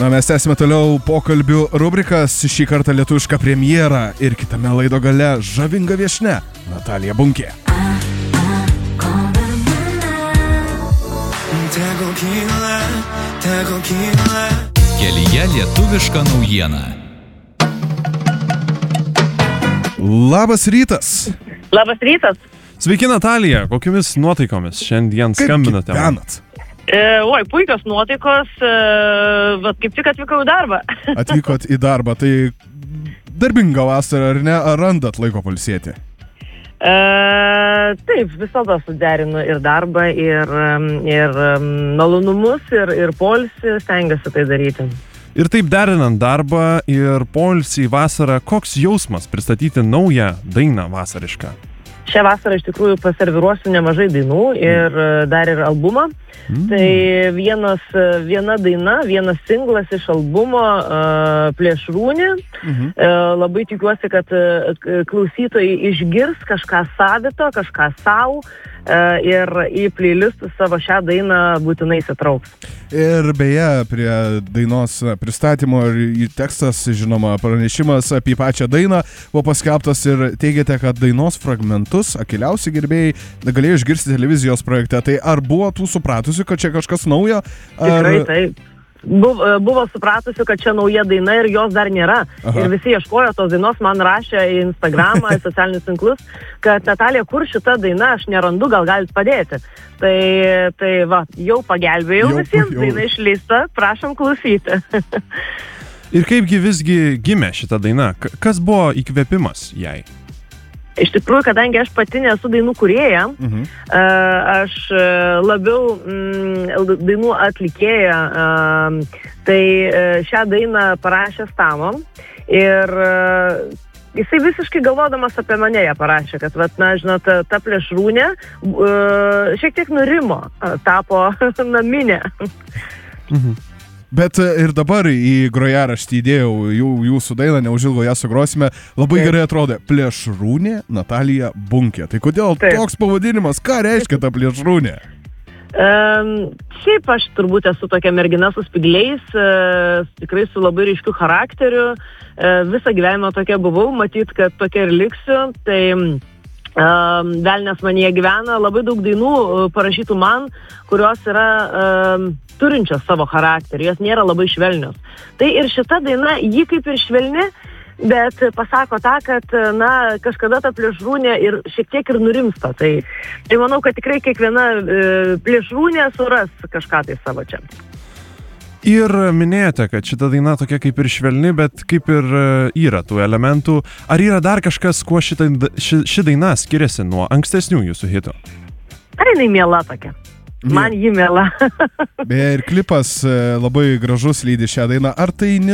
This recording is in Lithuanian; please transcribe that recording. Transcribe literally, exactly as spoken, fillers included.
Na, mes tęsime toliau pokalbių rubrikas, šį kartą lietuviška premjera ir kitame laido gale žavinga viešnia Natalija Bunkė. Kelyje lietuviška naujiena. Labas rytas. Labas rytas. Sveiki, Natalija, kokiamis nuotaikomis šiandien Kaip skambinate? gyvenat? E, oi, puikios nuotaikos, e, bet kaip tik atvykau į darbą. Atvykot į darbą, tai darbinga vasara, ar ne? Ar randat laiko pailsėti? E, taip, visada suderinu ir darbą, ir, ir malonumus, ir, ir poilsį, stengiuosi tai daryti. Ir taip derinant darbą ir poilsį vasarą, koks jausmas pristatyti naują dainą vasarišką? Šią vasarą iš tikrųjų paserviruosiu nemažai dainų ir dar ir albumą. Mm. Tai vienas, viena daina, vienas singlas iš albumo uh, Plėšrūnė. Mm-hmm. Uh, labai tikiuosi, kad uh, klausytojai išgirs kažką savito, kažką savo uh, ir į playlistus savo šią dainą būtinai įsitrauks. Ir beje, prie dainos pristatymo ir tekstas, žinoma, pranešimas apie pačią dainą buvo paskelbtas ir teigiate, kad dainos fragmentus akyliausi gerbėjai galėjo išgirsti televizijos projekte. Tai ar buvo tų supratusių, kad čia kažkas naujo? Ar... Tikrai taip. Buvo, buvo supratusių, kad čia nauja daina ir jos dar nėra. Aha. Ir visi ieškojo tos dainos, man rašė į Instagramą, į socialinius tinklus, kad Natalija, kur šita daina, aš nerandu, gal galit padėti. Tai, tai va, jau pagelbėjau jau, visiems, jau. Daina išleista, prašom klausyti. Ir kaipgi visgi gimė šita daina? Kas buvo įkvėpimas jai? Iš tikrųjų, kadangi aš pati nesu dainų kūrėja, mhm. aš labiau mm, dainų atlikėja, tai šią dainą parašė Stamo ir jisai visiškai galvodamas apie mane ją parašė, kad, vat, na, žinot, ta, ta plėšrūnė šiek tiek nurimo, tapo naminė. Mhm. Bet ir dabar į grojaraštį įdėjau jų, jūsų dainą, neužilgo ją sugrosime. Labai Taip. Gerai atrodė Plėšrūnė Natalija Bunkė. Tai kodėl Taip. Toks pavadinimas? Ką reiškia ta plėšrūnė? Um, šiaip aš turbūt esu tokia mergina su spigliais, uh, tikrai su labai ryškiu charakteriu. Uh, visą gyvenimą tokia buvau, matyt, kad tokia ir liksiu. Tai um, velnias manyje gyvena, labai daug dainų uh, parašytų man, kurios yra... Um, turinčios savo charakterį, jos nėra labai švelnios. Tai ir šita daina, ji kaip ir švelni, bet pasako tą, kad, na, kažkada ta plėšrūnė ir šiek tiek ir nurimsta. Tai, tai manau, kad tikrai kiekviena e, plėšrūnė suras kažką tai savo čia. Ir minėjote, kad šita daina tokia kaip ir švelni, bet kaip ir yra tų elementų. Ar yra dar kažkas, kuo šita, ši, ši daina skiriasi nuo ankstesnių jūsų hitų? Ar jinai miela tokia? Man ji miela. Beje, ir klipas labai gražus lydi šią dainą. Ar tai